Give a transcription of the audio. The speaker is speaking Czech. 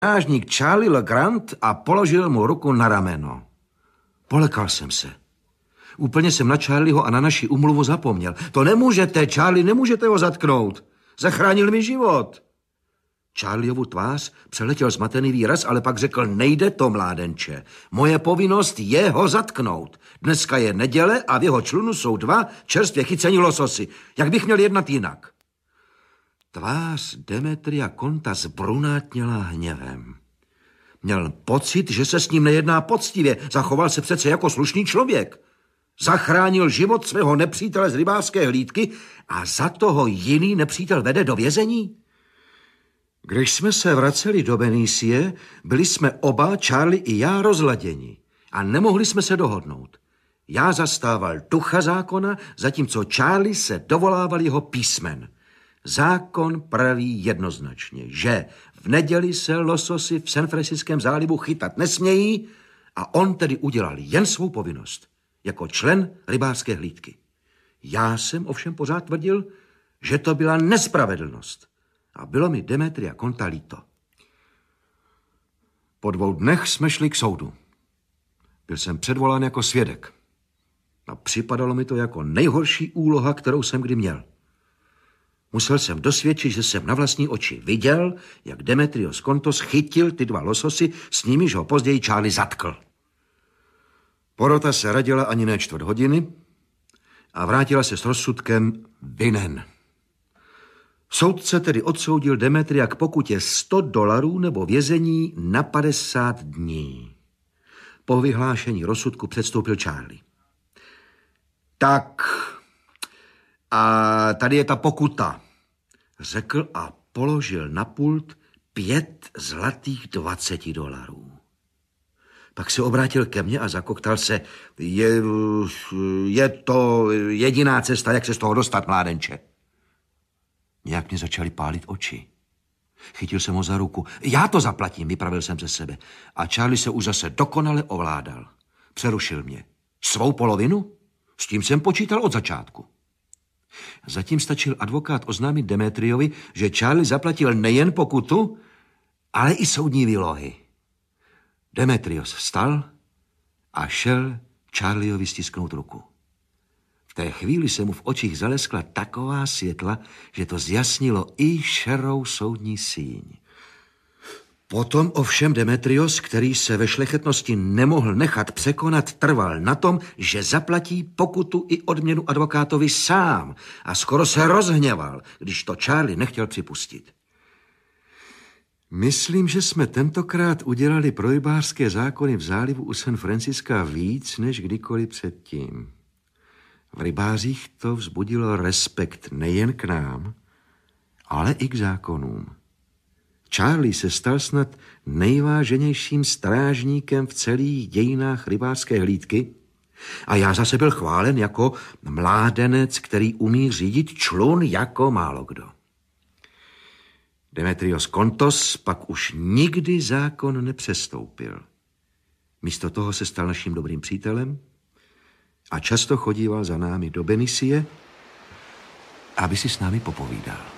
strážník Charlie Legrand a položil mu ruku na rameno. Polekal jsem se. Úplně jsem na Charlieho a na naši umluvu zapomněl. To nemůžete, Charlie, nemůžete ho zatknout. Zachránil mi život. Charlieovu tvář přeletěl zmatený výraz, ale pak řekl, nejde to, mládenče. Moje povinnost je ho zatknout. Dneska je neděle a v jeho člunu jsou 2 čerstvě chycení lososy. Jak bych měl jednat jinak? Tvář Demetria Conta zbrunátněla hněvem. Měl pocit, že se s ním nejedná poctivě. Zachoval se přece jako slušný člověk. Zachránil život svého nepřítele z rybářské hlídky a za toho jiný nepřítel vede do vězení? Když jsme se vraceli do Benicie, byli jsme oba, Charlie i já, rozladěni a nemohli jsme se dohodnout. Já zastával ducha zákona, zatímco Charlie se dovolával jeho písmen. Zákon praví jednoznačně, že v neděli se lososy v San Francisckém zálivu chytat nesmějí a on tedy udělal jen svou povinnost, jako člen rybářské hlídky. Já jsem ovšem pořád tvrdil, že to byla nespravedlnost a bylo mi Demetria Conta líto. Po 2 dnech jsme šli k soudu. Byl jsem předvolán jako svědek a připadalo mi to jako nejhorší úloha, kterou jsem kdy měl. Musel jsem dosvědčit, že jsem na vlastní oči viděl, jak Demetrios Kontos chytil ty 2 lososy, s nimiž ho později Charlie zatkl. Porota se radila ani ne 4 hodiny a vrátila se s rozsudkem vinen. Soudce tedy odsoudil Demetria k pokutě $100 nebo vězení na 50 dní. Po vyhlášení rozsudku předstoupil Charlie. Tak, a tady je ta pokuta, řekl a položil na pult 5 zlatých $20. Pak se obrátil ke mně a zakoktal se. Je to jediná cesta, jak se z toho dostat, mládenče. Nějak mě začaly pálit oči. Chytil jsem ho za ruku. Já to zaplatím, vypravil jsem ze sebe. A Charlie se už zase dokonale ovládal. Přerušil mě. Svou polovinu? S tím jsem počítal od začátku. Zatím stačil advokát oznámit Demetriovi, že Charlie zaplatil nejen pokutu, ale i soudní výlohy. Demetrios vstal a šel Charlieovi stisknout ruku. V té chvíli se mu v očích zaleskla taková světla, že to zjasnilo i šerou soudní síň. Potom ovšem Demetrios, který se ve šlechetnosti nemohl nechat překonat, trval na tom, že zaplatí pokutu i odměnu advokátovi sám a skoro se rozhněval, když to Charlie nechtěl připustit. Myslím, že jsme tentokrát udělali pro rybářské zákony v zálivu u San Francisca víc než kdykoliv předtím. V rybářích to vzbudilo respekt nejen k nám, ale i k zákonům. Charlie se stal snad nejváženějším strážníkem v celých dějinách rybářské hlídky a já zase byl chválen jako mládenec, který umí řídit člun jako málokdo. Demetrios Kontos pak už nikdy zákon nepřestoupil. Místo toho se stal naším dobrým přítelem a často chodíval za námi do Benicie, aby si s námi popovídal.